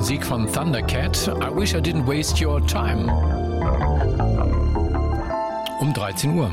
Musik von Thundercat, I Wish I Didn't Waste Your Time. Um 13 Uhr.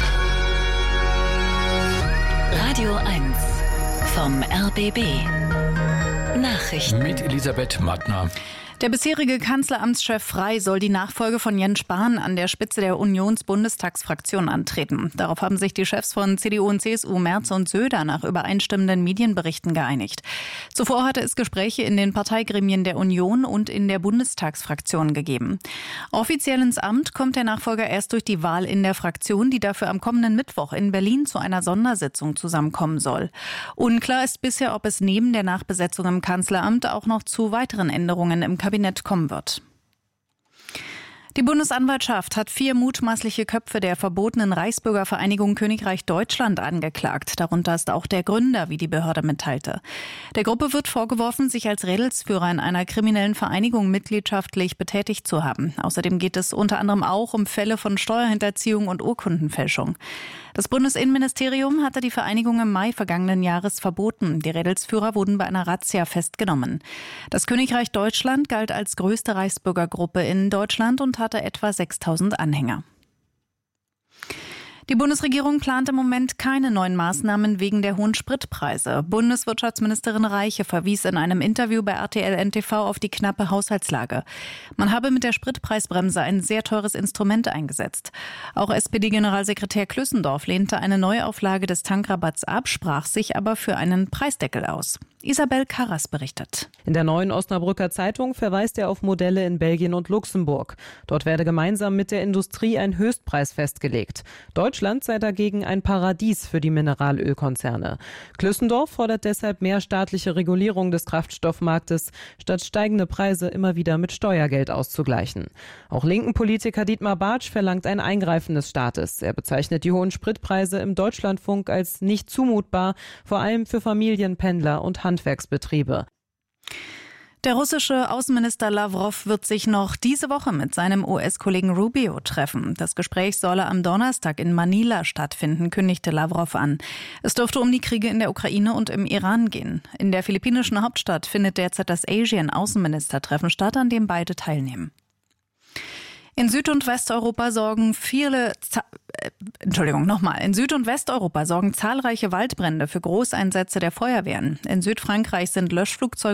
Radio 1 vom RBB. Nachrichten. Mit Elisabeth Mattner. Der bisherige Kanzleramtschef Frey soll die Nachfolge von Jens Spahn an der Spitze der Unionsbundestagsfraktion antreten. Darauf haben sich die Chefs von CDU und CSU Merz und Söder nach übereinstimmenden Medienberichten geeinigt. Zuvor hatte es Gespräche in den Parteigremien der Union und in der Bundestagsfraktion gegeben. Offiziell ins Amt kommt der Nachfolger erst durch die Wahl in der Fraktion, die dafür am kommenden Mittwoch in Berlin zu einer Sondersitzung zusammenkommen soll. Unklar ist bisher, ob es neben der Nachbesetzung im Kanzleramt auch noch zu weiteren Änderungen im Kabinett kommen wird. Die Bundesanwaltschaft hat 4 mutmaßliche Köpfe der verbotenen Reichsbürgervereinigung Königreich Deutschland angeklagt. Darunter ist auch der Gründer, wie die Behörde mitteilte. Der Gruppe wird vorgeworfen, sich als Rädelsführer in einer kriminellen Vereinigung mitgliedschaftlich betätigt zu haben. Außerdem geht es unter anderem auch um Fälle von Steuerhinterziehung und Urkundenfälschung. Das Bundesinnenministerium hatte die Vereinigung im Mai vergangenen Jahres verboten. Die Rädelsführer wurden bei einer Razzia festgenommen. Das Königreich Deutschland galt als größte Reichsbürgergruppe in Deutschland und hatte etwa 6.000 Anhänger. Die Bundesregierung plant im Moment keine neuen Maßnahmen wegen der hohen Spritpreise. Bundeswirtschaftsministerin Reiche verwies in einem Interview bei RTL NTV auf die knappe Haushaltslage. Man habe mit der Spritpreisbremse ein sehr teures Instrument eingesetzt. Auch SPD-Generalsekretär Klüssendorf lehnte eine Neuauflage des Tankrabatts ab, sprach sich aber für einen Preisdeckel aus. Isabel Karras berichtet. In der Neuen Osnabrücker Zeitung verweist er auf Modelle in Belgien und Luxemburg. Dort werde gemeinsam mit der Industrie ein Höchstpreis festgelegt. Deutschland sei dagegen ein Paradies für die Mineralölkonzerne. Klüssendorf fordert deshalb mehr staatliche Regulierung des Kraftstoffmarktes, statt steigende Preise immer wieder mit Steuergeld auszugleichen. Auch linken Politiker Dietmar Bartsch verlangt ein Eingreifen des Staates. Er bezeichnet die hohen Spritpreise im Deutschlandfunk als nicht zumutbar, vor allem für Familien, Pendler und Handwerksbetriebe. Der russische Außenminister Lavrov wird sich noch diese Woche mit seinem US-Kollegen Rubio treffen. Das Gespräch solle am Donnerstag in Manila stattfinden, kündigte Lavrov an. Es dürfte um die Kriege in der Ukraine und im Iran gehen. In der philippinischen Hauptstadt findet derzeit das Asien-Außenministertreffen statt, an dem beide teilnehmen. In Süd- und Westeuropa sorgen zahlreiche Waldbrände für Großeinsätze der Feuerwehren. In Südfrankreich sind Löschflugzeuge